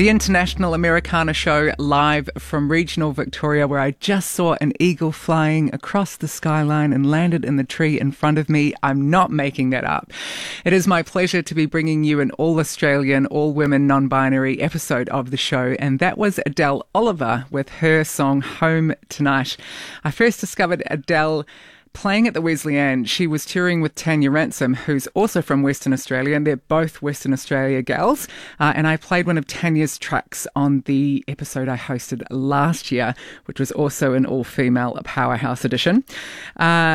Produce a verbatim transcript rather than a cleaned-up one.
The International Americana Show live from regional Victoria, where I just saw an eagle flying across the skyline and landed in the tree in front of me. I'm not making that up. It is my pleasure to be bringing you an all-Australian, all-women, non-binary episode of the show, and that was Adele Oliver with her song Home Tonight. I first discovered Adele playing at the Wesleyan. She was touring with Tanya Ransom, who's also from Western Australia, and they're both Western Australia gals. Uh, and I played one of Tanya's tracks on the episode I hosted last year, which was also an all-female Powerhouse edition. Uh,